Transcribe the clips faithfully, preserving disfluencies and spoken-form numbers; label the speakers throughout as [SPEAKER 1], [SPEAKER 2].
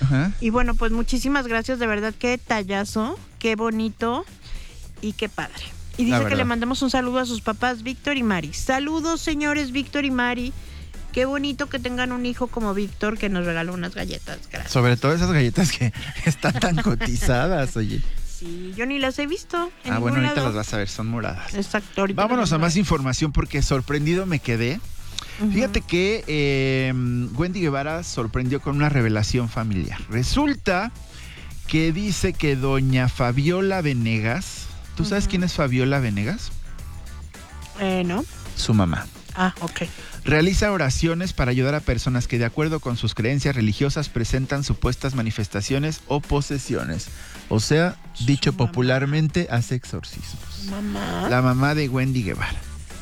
[SPEAKER 1] Ajá.
[SPEAKER 2] Y bueno, pues muchísimas gracias, de verdad, qué tallazo, qué bonito y qué padre. Y dice que le mandemos un saludo a sus papás, Víctor y Mari. Saludos, señores Víctor y Mari. Qué bonito que tengan un hijo como Víctor que nos regaló unas galletas. Gracias.
[SPEAKER 1] Sobre todo esas galletas que están tan cotizadas, oye.
[SPEAKER 2] Sí, yo ni las he visto. En
[SPEAKER 1] ah, bueno, ahorita
[SPEAKER 2] lado.
[SPEAKER 1] las vas a ver, son moradas.
[SPEAKER 2] Exacto. Ahorita
[SPEAKER 1] Vámonos a más información porque sorprendido me quedé. Uh-huh. Fíjate que eh, Wendy Guevara sorprendió con una revelación familiar. Resulta que dice que doña Fabiola Venegas, ¿tú uh-huh. sabes quién es Fabiola Venegas?
[SPEAKER 2] Eh, no.
[SPEAKER 1] Su mamá.
[SPEAKER 2] Ah, ok.
[SPEAKER 1] Realiza oraciones para ayudar a personas que de acuerdo con sus creencias religiosas presentan supuestas manifestaciones o posesiones. O sea, Su dicho mamá. popularmente, hace exorcismos.
[SPEAKER 2] ¿Mamá?
[SPEAKER 1] La mamá de Wendy Guevara.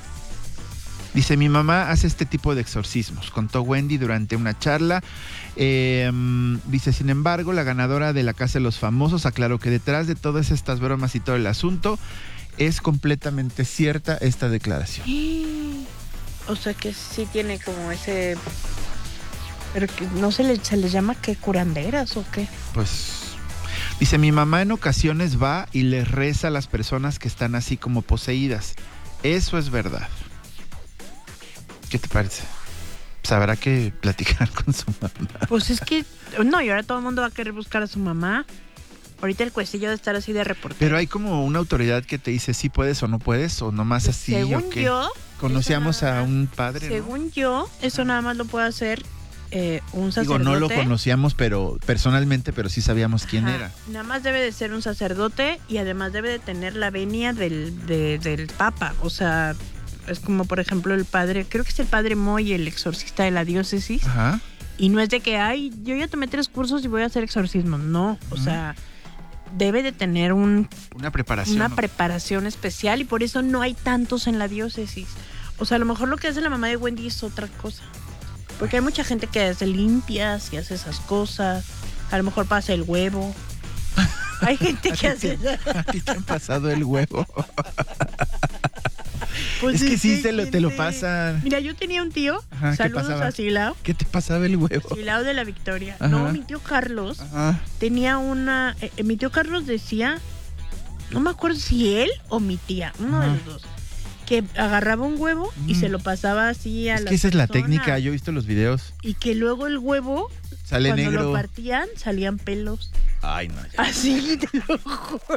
[SPEAKER 1] Dice, mi mamá hace este tipo de exorcismos, contó Wendy durante una charla. Eh, dice, sin embargo, la ganadora de la Casa de los Famosos aclaró que detrás de todas estas bromas y todo el asunto, es completamente cierta esta declaración.
[SPEAKER 2] O sea que sí tiene como ese... Pero que no se le, se les llama que curanderas o qué.
[SPEAKER 1] Pues... Dice, mi mamá en ocasiones va y les reza a las personas que están así como poseídas. Eso es verdad. ¿Qué te parece? Pues habrá que platicar con su mamá.
[SPEAKER 2] Pues es que... No, y ahora todo el mundo va a querer buscar a su mamá. Ahorita el cuestillo de estar así de reportero.
[SPEAKER 1] Pero hay como una autoridad que te dice si puedes o no puedes, o nomás así.
[SPEAKER 2] Según
[SPEAKER 1] ¿o qué?
[SPEAKER 2] yo...
[SPEAKER 1] Conocíamos a un padre,
[SPEAKER 2] Según
[SPEAKER 1] ¿no?
[SPEAKER 2] yo, eso ah. nada más lo puede hacer eh, un sacerdote.
[SPEAKER 1] Digo, no lo conocíamos pero personalmente, pero sí sabíamos quién
[SPEAKER 2] Ajá.
[SPEAKER 1] era.
[SPEAKER 2] Nada más debe de ser un sacerdote y además debe de tener la venia del, de, del Papa. O sea, es como por ejemplo el padre, creo que es el padre Moy, el exorcista de la diócesis.
[SPEAKER 1] Ajá.
[SPEAKER 2] Y no es de que, ay, yo ya tomé tres cursos y voy a hacer exorcismo. No, o uh-huh. sea, debe de tener un,
[SPEAKER 1] una preparación.
[SPEAKER 2] Una
[SPEAKER 1] ¿no?
[SPEAKER 2] preparación especial y por eso no hay tantos en la diócesis. O sea, a lo mejor lo que hace la mamá de Wendy es otra cosa. Porque hay mucha gente que hace limpias y hace esas cosas. A lo mejor pasa el huevo. Hay gente que hace...
[SPEAKER 1] ¿A ti te han pasado el huevo?
[SPEAKER 2] Pues
[SPEAKER 1] es que sí,
[SPEAKER 2] te
[SPEAKER 1] lo, te lo pasan.
[SPEAKER 2] Mira, yo tenía un tío,
[SPEAKER 1] Ajá,
[SPEAKER 2] saludos a Silao.
[SPEAKER 1] ¿Qué te pasaba el huevo?
[SPEAKER 2] Silao de la Victoria.
[SPEAKER 1] Ajá.
[SPEAKER 2] No, mi tío Carlos
[SPEAKER 1] Ajá.
[SPEAKER 2] tenía una... Eh, mi tío Carlos decía, no me acuerdo si él o mi tía, uno Ajá. de los dos, que agarraba un huevo mm. y se lo pasaba así a
[SPEAKER 1] es
[SPEAKER 2] la
[SPEAKER 1] que esa
[SPEAKER 2] persona.
[SPEAKER 1] Es la técnica, yo he visto los videos.
[SPEAKER 2] Y que luego el huevo,
[SPEAKER 1] sale
[SPEAKER 2] cuando
[SPEAKER 1] negro.
[SPEAKER 2] lo partían, salían pelos.
[SPEAKER 1] Ay, no. Ya.
[SPEAKER 2] Así te lo juro.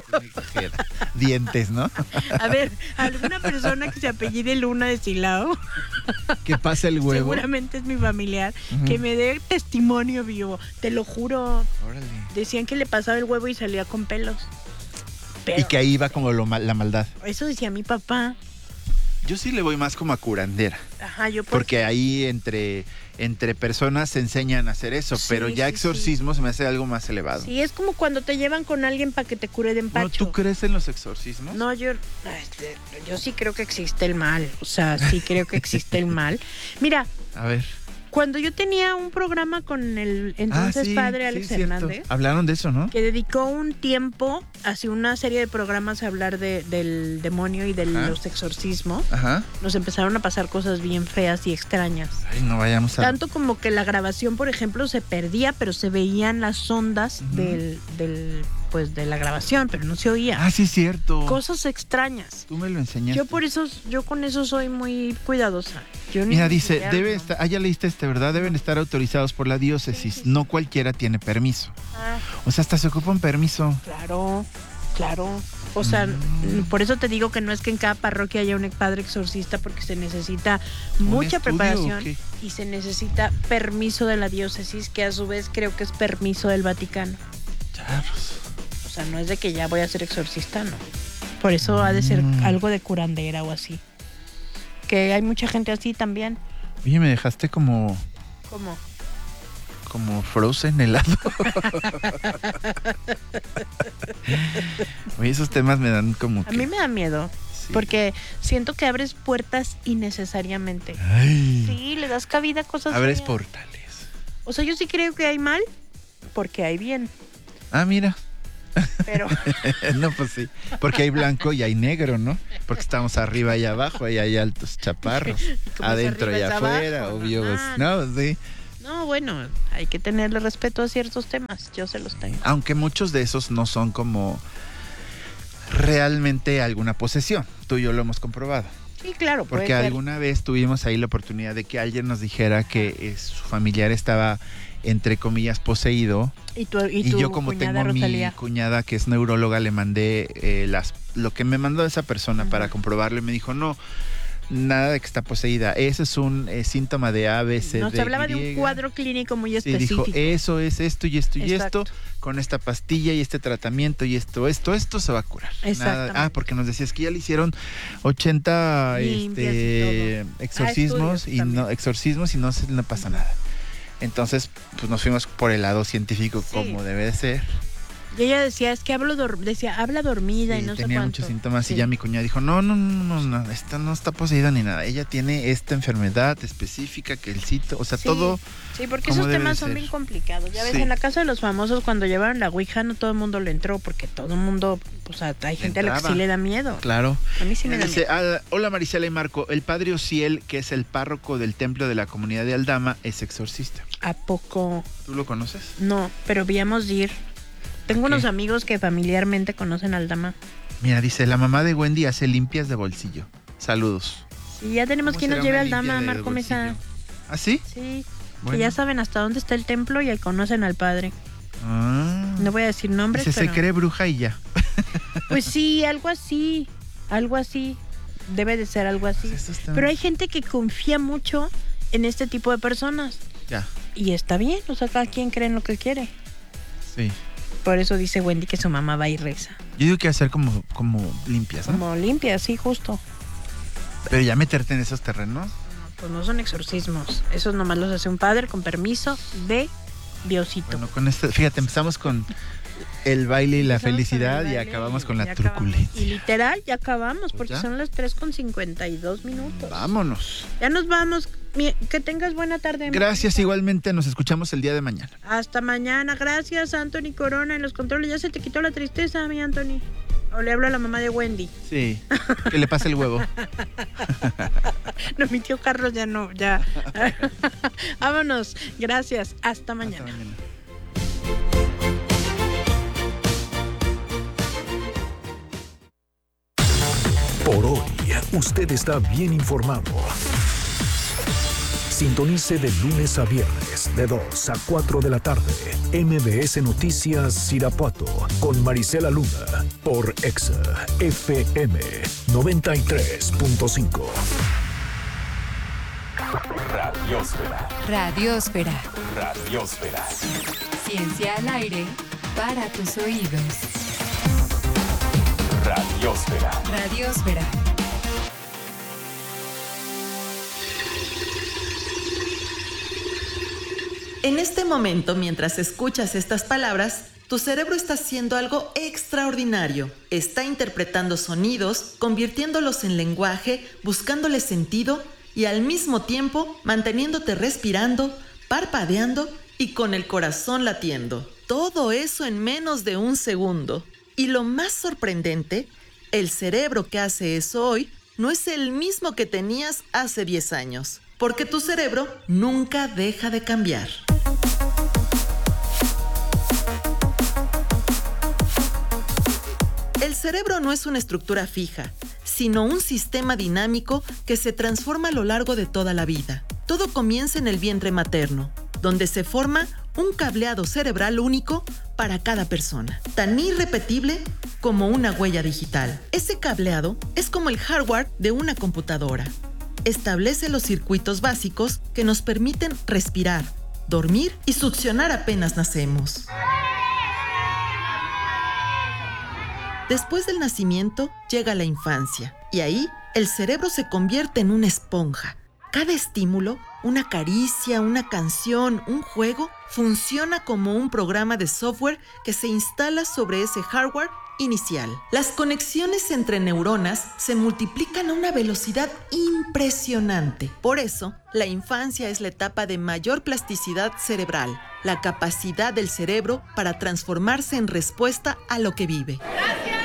[SPEAKER 1] Dientes, ¿no?
[SPEAKER 2] A ver, alguna persona que se apellide Luna de Silao.
[SPEAKER 1] Que pasa el huevo.
[SPEAKER 2] Seguramente es mi familiar. Uh-huh. Que me dé testimonio vivo. Te lo juro.
[SPEAKER 1] Órale.
[SPEAKER 2] Decían que le pasaba el huevo y salía con pelos.
[SPEAKER 1] Pero, y que ahí iba como lo mal, la maldad.
[SPEAKER 2] Eso decía mi papá.
[SPEAKER 1] Yo sí le voy más como a curandera.
[SPEAKER 2] Ajá, yo por...
[SPEAKER 1] Porque ahí entre, entre personas se enseñan a hacer eso, sí, pero ya sí, exorcismo sí. se me hace algo más elevado.
[SPEAKER 2] Sí, es como cuando te llevan con alguien para que te cure de empacho.
[SPEAKER 1] ¿No, ¿Tú crees en los exorcismos?
[SPEAKER 2] No, yo, este, yo sí creo que existe el mal. O sea, sí creo que existe el mal. Mira.
[SPEAKER 1] A ver.
[SPEAKER 2] Cuando yo tenía un programa con el entonces ah, sí, padre Alex
[SPEAKER 1] sí,
[SPEAKER 2] Hernández.
[SPEAKER 1] Hablaron de eso, ¿no?
[SPEAKER 2] Que dedicó un tiempo hacia una serie de programas a hablar de, del demonio y de Ajá. los exorcismos.
[SPEAKER 1] Ajá.
[SPEAKER 2] Nos empezaron a pasar cosas bien feas y extrañas.
[SPEAKER 1] Ay, no vayamos a...
[SPEAKER 2] Tanto como que la grabación, por ejemplo, se perdía, pero se veían las ondas uh-huh. del, del, pues, de la grabación, pero no se oía.
[SPEAKER 1] Ah, sí, es cierto.
[SPEAKER 2] Cosas extrañas.
[SPEAKER 1] Tú me lo enseñaste.
[SPEAKER 2] Yo por eso, yo con eso soy muy cuidadosa. Yo
[SPEAKER 1] Mira, dice, debe estar, ah, ya leíste este, ¿verdad? Deben estar autorizados por la diócesis. Sí, sí. No cualquiera tiene permiso. Ah. O sea, hasta se ocupa un permiso.
[SPEAKER 2] Claro, claro. O sea, mm. por eso te digo que no es que en cada parroquia haya un padre exorcista, porque se necesita mucha preparación y se necesita permiso de la diócesis, que a su vez creo que es permiso del Vaticano.
[SPEAKER 1] Charros.
[SPEAKER 2] O sea, no es de que ya voy a ser exorcista, no. Por eso mm. ha de ser algo de curandera o así. Que hay mucha gente así también.
[SPEAKER 1] Oye, me dejaste como...
[SPEAKER 2] ¿Cómo?
[SPEAKER 1] Como Frozen helado. Oye, esos temas me dan como que...
[SPEAKER 2] A mí me da miedo. Sí. Porque siento que abres puertas innecesariamente.
[SPEAKER 1] Ay.
[SPEAKER 2] Sí, le das cabida a cosas...
[SPEAKER 1] Abres
[SPEAKER 2] feas.
[SPEAKER 1] portales.
[SPEAKER 2] O sea, yo sí creo que hay mal porque hay bien.
[SPEAKER 1] Ah, mira.
[SPEAKER 2] Pero...
[SPEAKER 1] no, pues sí. Porque hay blanco y hay negro, ¿no? Porque estamos arriba y abajo y hay altos chaparros. Adentro y afuera,
[SPEAKER 2] abajo,
[SPEAKER 1] obvio.
[SPEAKER 2] No,
[SPEAKER 1] no, sí.
[SPEAKER 2] No, bueno, hay que tenerle respeto a ciertos temas, yo se los tengo.
[SPEAKER 1] Aunque muchos de esos no son como realmente alguna posesión, tú y yo lo hemos comprobado.
[SPEAKER 2] Sí, claro.
[SPEAKER 1] Porque alguna vez tuvimos ahí la oportunidad de que alguien nos dijera que eh, su familiar estaba, entre comillas, poseído.
[SPEAKER 2] Y, tu, y, tu
[SPEAKER 1] y yo como tengo
[SPEAKER 2] Rosalía.
[SPEAKER 1] mi cuñada que es neuróloga, le mandé eh, las, lo que me mandó esa persona uh-huh. para comprobarlo y me dijo, no, nada de que está poseída. Ese es un eh, síntoma de A, B, C, D,
[SPEAKER 2] Nos hablaba
[SPEAKER 1] Y.
[SPEAKER 2] de un cuadro clínico muy
[SPEAKER 1] sí,
[SPEAKER 2] específico.
[SPEAKER 1] Dijo, eso es esto y esto y
[SPEAKER 2] Exacto.
[SPEAKER 1] esto, con esta pastilla y este tratamiento y esto, esto, esto se va a curar. Nada, ah, porque nos decías que ya le hicieron ochenta este, exorcismos ah, y no exorcismos y no se no pasa uh-huh. nada. Entonces, pues nos fuimos por el lado científico sí. como debe de ser.
[SPEAKER 2] Y ella decía, es que hablo dor- decía, habla dormida sí, y no sé cuánto.
[SPEAKER 1] Tenía muchos síntomas sí. y ya mi cuñada dijo, no, no, no, no, no, esta no está poseída ni nada. Ella tiene esta enfermedad específica que el sitio, o sea,
[SPEAKER 2] sí.
[SPEAKER 1] todo.
[SPEAKER 2] Sí, porque esos temas son bien complicados. Ya ves, sí. en la casa de los famosos, cuando llevaron la Ouija, no todo el mundo le entró, porque todo el mundo, o sea, hay gente Entraba. a la que sí le da miedo.
[SPEAKER 1] Claro.
[SPEAKER 2] A mí sí me, me da
[SPEAKER 1] dice,
[SPEAKER 2] miedo.
[SPEAKER 1] Ah, hola Marisela y Marco, el padre Ociel, que es el párroco del templo de la comunidad de Aldama, es exorcista.
[SPEAKER 2] ¿A poco?
[SPEAKER 1] ¿Tú lo conoces?
[SPEAKER 2] No, pero habíamos de ir. Tengo unos amigos que familiarmente conocen a Aldama.
[SPEAKER 1] Mira, dice, la mamá de Wendy hace limpias de bolsillo. Saludos.
[SPEAKER 2] Sí, ya tenemos quien nos lleve a Aldama, Marco Mesa.
[SPEAKER 1] ¿Ah, sí?
[SPEAKER 2] Sí, bueno. Que ya saben hasta dónde está el templo y ahí conocen al padre.
[SPEAKER 1] Ah.
[SPEAKER 2] No voy a decir nombres,
[SPEAKER 1] dice,
[SPEAKER 2] pero...
[SPEAKER 1] se cree bruja y ya.
[SPEAKER 2] Pues sí, algo así, algo así. Debe de ser algo así. Pues está... Pero hay gente que confía mucho en este tipo de personas.
[SPEAKER 1] Ya.
[SPEAKER 2] Y está bien, o sea, cada quien cree en lo que quiere.
[SPEAKER 1] Sí.
[SPEAKER 2] Por eso dice Wendy que su mamá va y reza.
[SPEAKER 1] Yo digo que hacer como, como limpias, ¿no?
[SPEAKER 2] Como limpias, sí, justo.
[SPEAKER 1] Pero ya meterte en esos terrenos.
[SPEAKER 2] No, pues no son exorcismos. Esos nomás los hace un padre con permiso de Diosito.
[SPEAKER 1] Bueno, con este, fíjate, empezamos con el baile y la felicidad y acabamos con la truculencia.
[SPEAKER 2] Y literal, ya acabamos, porque
[SPEAKER 1] ¿Ya?
[SPEAKER 2] son las tres con cincuenta y dos minutos.
[SPEAKER 1] Vámonos.
[SPEAKER 2] Ya nos vamos. Que tengas buena tarde.
[SPEAKER 1] Gracias, Marita. Igualmente, nos escuchamos el día de mañana.
[SPEAKER 2] Hasta mañana. Gracias, Anthony Corona en los controles. Ya se te quitó la tristeza, mi Anthony. O le hablo a la mamá de Wendy.
[SPEAKER 1] Sí, que le pase el huevo.
[SPEAKER 2] No, mi tío Carlos ya no, ya. Vámonos. Gracias. Hasta mañana. Hasta mañana.
[SPEAKER 3] Por hoy, usted está bien informado. Sintonice de lunes a viernes, de dos a cuatro de la tarde, M B S Noticias Irapuato, con Marisela Luna, por Exa F M noventa y tres punto cinco.
[SPEAKER 4] Radiósfera.
[SPEAKER 5] Radiósfera.
[SPEAKER 4] Radiósfera.
[SPEAKER 5] Ciencia al aire para tus oídos.
[SPEAKER 4] Radiósfera.
[SPEAKER 5] Radiósfera.
[SPEAKER 6] En este momento, mientras escuchas estas palabras, tu cerebro está haciendo algo extraordinario. Está interpretando sonidos, convirtiéndolos en lenguaje, buscándole sentido y al mismo tiempo manteniéndote respirando, parpadeando y con el corazón latiendo. Todo eso en menos de un segundo. Y lo más sorprendente, el cerebro que hace eso hoy no es el mismo que tenías hace diez años, porque tu cerebro nunca deja de cambiar. El cerebro no es una estructura fija, sino un sistema dinámico que se transforma a lo largo de toda la vida. Todo comienza en el vientre materno, donde se forma un cableado cerebral único para cada persona, tan irrepetible como una huella digital. Ese cableado es como el hardware de una computadora. Establece los circuitos básicos que nos permiten respirar, dormir y succionar apenas nacemos. Después del nacimiento llega la infancia y ahí el cerebro se convierte en una esponja. Cada estímulo, una caricia, una canción, un juego, funciona como un programa de software que se instala sobre ese hardware inicial. Las conexiones entre neuronas se multiplican a una velocidad impresionante. Por eso, la infancia es la etapa de mayor plasticidad cerebral, la capacidad del cerebro para transformarse en respuesta a lo que vive. ¡Gracias!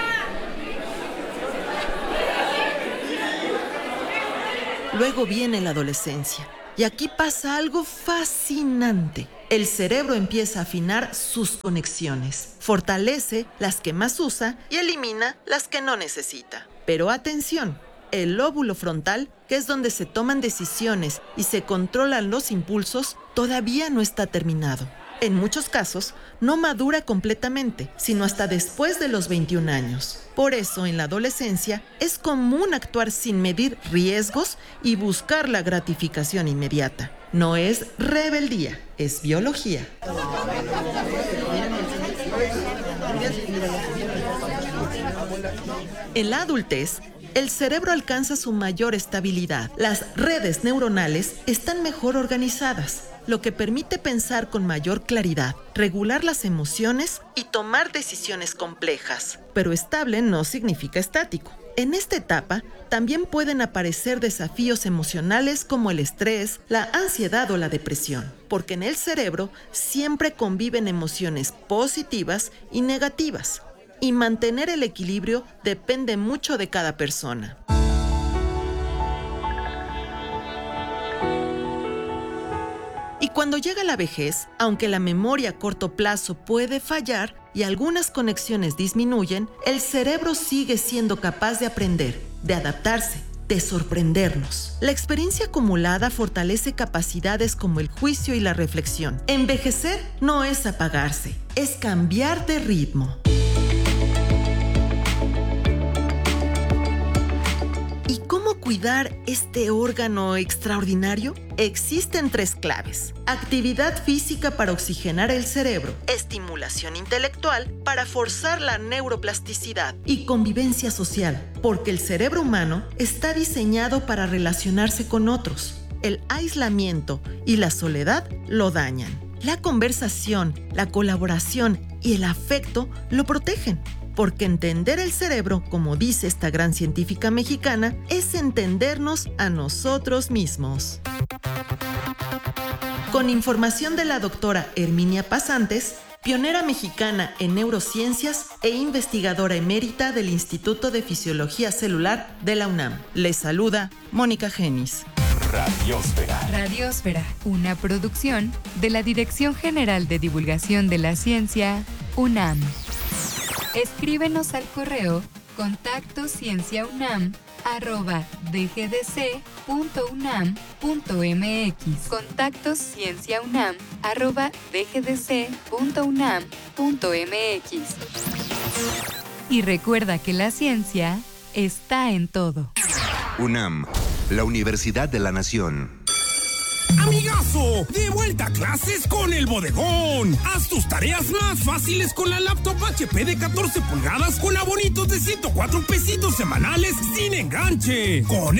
[SPEAKER 6] Luego viene la adolescencia, Y aquí pasa algo fascinante. El cerebro empieza a afinar sus conexiones, fortalece las que más usa y elimina las que no necesita. Pero atención, el lóbulo frontal, que es donde se toman decisiones y se controlan los impulsos, todavía no está terminado. En muchos casos, no madura completamente, sino hasta después de los veintiún años. Por eso, en la adolescencia, es común actuar sin medir riesgos y buscar la gratificación inmediata. No es rebeldía, es biología. En la adultez, el cerebro alcanza su mayor estabilidad. Las redes neuronales están mejor organizadas, lo que permite pensar con mayor claridad, regular las emociones y tomar decisiones complejas. Pero estable no significa estático. En esta etapa también pueden aparecer desafíos emocionales como el estrés, la ansiedad o la depresión, porque en el cerebro siempre conviven emociones positivas y negativas, y mantener el equilibrio depende mucho de cada persona. Y cuando llega la vejez, aunque la memoria a corto plazo puede fallar y algunas conexiones disminuyen, el cerebro sigue siendo capaz de aprender, de adaptarse, de sorprendernos. La experiencia acumulada fortalece capacidades como el juicio y la reflexión. Envejecer no es apagarse, es cambiar de ritmo. ¿Y cómo cuidar este órgano extraordinario? Existen tres claves: actividad física para oxigenar el cerebro, estimulación intelectual para forzar la neuroplasticidad y convivencia social, porque el cerebro humano está diseñado para relacionarse con otros. El aislamiento y la soledad lo dañan. La conversación, la colaboración y el afecto lo protegen. Porque entender el cerebro, como dice esta gran científica mexicana, es entendernos a nosotros mismos. Con información de la doctora Herminia Pasantes, pionera mexicana en neurociencias e investigadora emérita del Instituto de Fisiología Celular de la UNAM. Les saluda Mónica Genis.
[SPEAKER 4] Radiósfera.
[SPEAKER 5] Radiósfera, una producción de la Dirección General de Divulgación de la Ciencia, UNAM. Escríbenos al correo contacto ciencia unam arroba dgdc punto unam punto mx. Contacto ciencia unam arroba dgdc punto unam punto mx. Y recuerda que la ciencia está en todo.
[SPEAKER 7] UNAM, la Universidad de la Nación.
[SPEAKER 8] ¡Amigazo! ¡De vuelta a clases con el bodegón! Haz tus tareas más fáciles con la laptop H P de catorce pulgadas con abonitos de ciento cuatro pesitos semanales sin enganche. Con